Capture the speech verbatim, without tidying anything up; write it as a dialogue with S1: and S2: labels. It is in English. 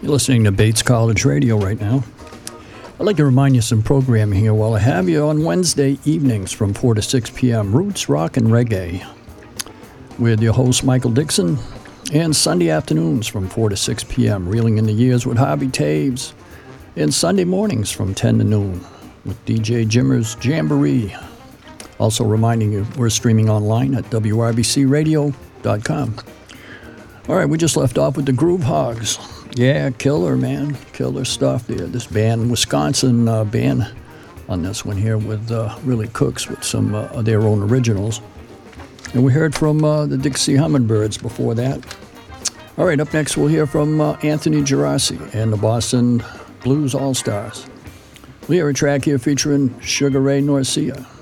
S1: You're listening to Bates College Radio right now. I'd like to remind you some programming here while I have you on Wednesday evenings from four to six p.m. Roots, Rock, and Reggae with your host Michael Dixon, and Sunday afternoons from four to six p.m. Reeling in the Years with Harvey Taves, and Sunday mornings from ten to noon with D J Jimmer's Jamboree. Also reminding you we're streaming online at w r b c radio dot com. All right, we just left off with the Groove Hogs. Yeah, killer, man. Killer stuff there. This band, Wisconsin uh, band on this one here with uh, really cooks with some uh, of their own originals. And we heard from uh, the Dixie Hummingbirds before that. All right, up next we'll hear from uh, Anthony Gerasi and the Boston Blues All-Stars. We hear a track here featuring Sugar Ray Norcia.